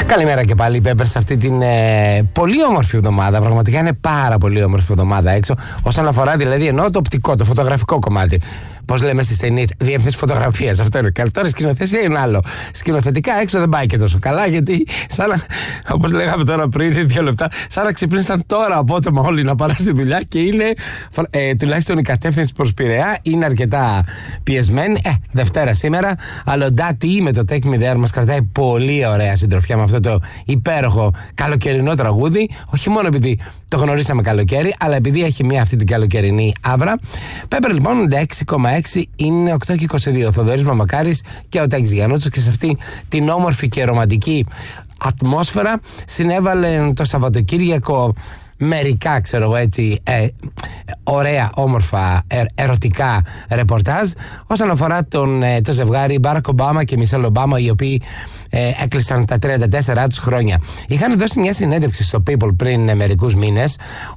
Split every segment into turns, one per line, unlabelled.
Καλημέρα και πάλι, Πέπερ, σε αυτή την πολύ όμορφη εβδομάδα. Πραγματικά είναι πάρα πολύ όμορφη εβδομάδα έξω. Όσον αφορά δηλαδή εννοώ το οπτικό, το φωτογραφικό κομμάτι. Πώς λέμε στις ταινίες, διεύθυνση φωτογραφίας. Αυτό είναι. Τώρα σκηνοθεσία είναι άλλο. Σκηνοθετικά έξω δεν πάει και τόσο καλά, γιατί όπως λέγαμε τώρα πριν 2 λεπτά, σαν να ξυπνήσαν τώρα απότομα όλοι να πάνε στη δουλειά και είναι τουλάχιστον η κατεύθυνση προς Πειραιά είναι αρκετά πιεσμένη. Δευτέρα σήμερα, αλλά ο Ντάτι με το Take Me There μας κρατάει πολύ ωραία συντροφιά με αυτό το υπέροχο καλοκαιρινό τραγούδι. Όχι μόνο επειδή το γνωρίσαμε καλοκαίρι, αλλά επειδή έχει μια αυτή την καλοκαιρινή άβρα. Πέπερ λοιπόν 96,6 είναι 8 και 22. Ο Θοδωρής Μαμακάρης και ο Τάκης Γιαννούτσος, και σε αυτή την όμορφη και ρομαντική ατμόσφαιρα συνέβαλε το Σαββατοκύριακο μερικά, ξέρω εγώ έτσι, ωραία, όμορφα, ερωτικά ρεπορτάζ όσον αφορά το ζευγάρι Μπάρακ Ομπάμα και Μισελ Ομπάμα, οι οποίοι έκλεισαν τα 34 τους χρόνια. Είχαν δώσει μια συνέντευξη στο People πριν μερικούς μήνες.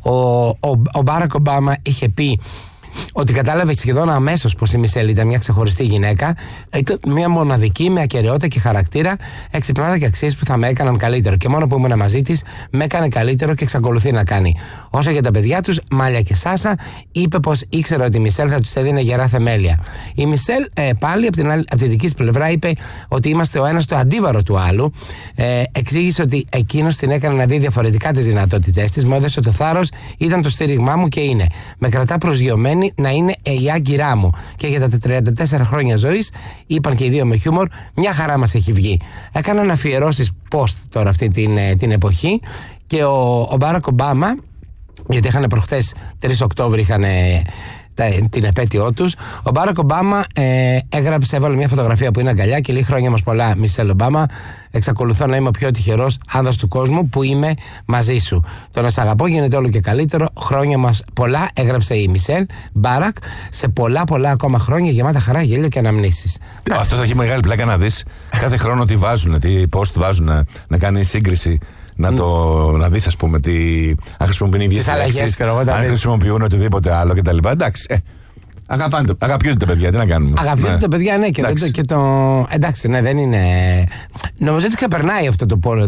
Ο Μπάρακ Ομπάμα είχε πει ότι κατάλαβε σχεδόν αμέσως πως η Μισελ ήταν μια ξεχωριστή γυναίκα, ήταν μια μοναδική με ακεραιότητα και χαρακτήρα, εξυπνάδα και αξίες που θα με έκαναν καλύτερο. Και μόνο που ήμουν μαζί της, με έκανε καλύτερο και εξακολουθεί να κάνει. Όσο για τα παιδιά τους, Μάλια και Σάσα, είπε πως ήξερε ότι η Μισελ θα τους έδινε γερά θεμέλια. Η Μισελ πάλι από τη δική της πλευρά είπε ότι είμαστε ο ένας το αντίβαρο του άλλου. Εξήγησε ότι εκείνος την έκανε να δει διαφορετικά τις δυνατότητές της, μου έδωσε το θάρρος, ήταν το στήριγμά μου και είναι. Με κρατά προσγειωμένη να είναι η άγκυρά μου. Και για τα 34 χρόνια ζωής, είπαν και οι δύο με χιούμορ, μια χαρά μας έχει βγει. Έκαναν αφιερώσεις post τώρα αυτή την εποχή, και ο Μπάρακ Ομπάμα, γιατί είχαν προχτές 3 Οκτώβρη είχαν την επέτειό τους, ο Μπάρακ Ομπάμα έβαλε μια φωτογραφία που είναι αγκαλιά και λέει: χρόνια μας πολλά, Μισελ Ομπάμα. Εξακολουθώ να είμαι ο πιο τυχερός άνδρας του κόσμου που είμαι μαζί σου. Το να σ' αγαπώ γίνεται όλο και καλύτερο. Χρόνια μας πολλά, έγραψε η Μισελ Μπάρακ, σε πολλά ακόμα χρόνια γεμάτα χαρά, γέλιο και αναμνήσεις.
Αυτό θα έχει μεγάλη πλάκα να δεις κάθε χρόνο τι βάζουν, τι post βάζουν, να κάνει σύγκριση. Να δεις, ας πούμε, αν χρησιμοποιούν οι ίδιες λέξεις, αν χρησιμοποιούν οτιδήποτε άλλο κτλ. Εντάξει. Αγαπιούνται τα παιδιά, τι να κάνουμε.
Αγαπιούνται τα παιδιά, ναι, και το. Εντάξει, ναι, δεν είναι. Νομίζω ότι ξεπερνάει αυτό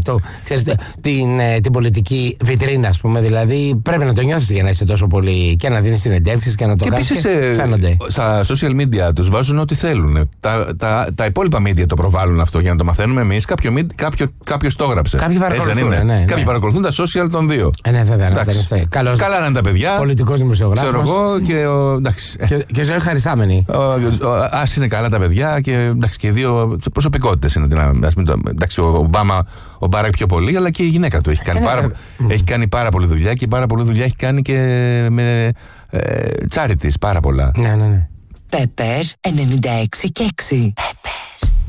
την πολιτική βιτρίνα, ας πούμε. Δηλαδή πρέπει να το νιώθεις για να είσαι τόσο πολύ και να δίνεις συνεντεύξεις και να το κάνεις. Και επίσης φαίνονται.
Στα social media τους βάζουν ό,τι θέλουν. Τα υπόλοιπα media το προβάλλουν αυτό για να το μαθαίνουμε εμείς. Κάποιος το έγραψε. Κάποιοι παρακολουθούν τα social των δύο.
Ναι, βέβαια.
Καλά να είναι τα παιδιά.
Πολιτικός δημοσιογράφος.
Ξέρω εγώ και.
Και ζωή χαρισάμενη.
Ας είναι καλά τα παιδιά και εντάξει, και οι δύο προσωπικότητες είναι. Εντάξει, ο Μπάρακ πιο πολύ, αλλά και η γυναίκα του έχει κάνει πάρα πολλή δουλειά, και πάρα πολλή δουλειά έχει κάνει και με charities, πάρα πολλά.
Ναι.
Πέπερ 96 και 6.